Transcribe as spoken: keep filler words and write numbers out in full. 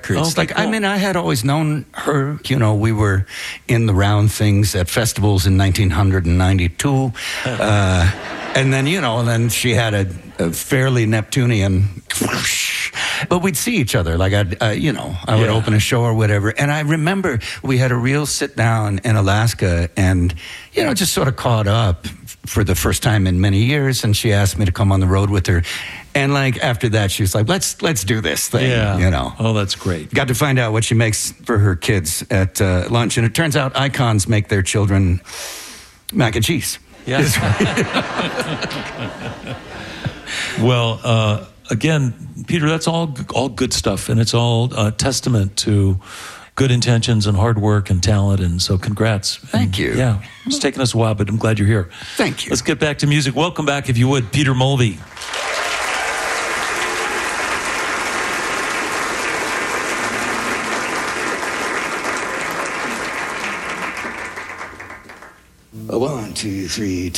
records. Okay, like, cool. I mean, I had always known her. You know, we were in the round things at festivals in nineteen ninety-two. uh, and then, you know, and then she had a, a fairly Neptunian... But we'd see each other. Like, I'd, uh, you know, I would Yeah. open a show or whatever. And I remember we had a real sit down in Alaska and, you know, just sort of caught up for the first time in many years. And she asked me to come on the road with her. And like, after that, she was like, let's, let's do this thing, Yeah. you know. Oh, that's great. Got to find out what she makes for her kids at uh, lunch. And it turns out icons make their children mac and cheese. Yeah. Well, uh, again, Peter, that's all all good stuff, and it's all uh, testament to good intentions and hard work and talent, and so congrats. Thank And, you. Yeah, it's taken us a while, but I'm glad you're here. Thank you. Let's get back to music. Welcome back, if you would, Peter Mulvey. A one, two, three,